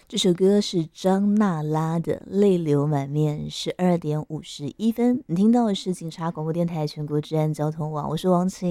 这首歌是张娜拉的《泪流满面》，12点51分。你听到的是警察广播电台全国治安交通网，我是王晴。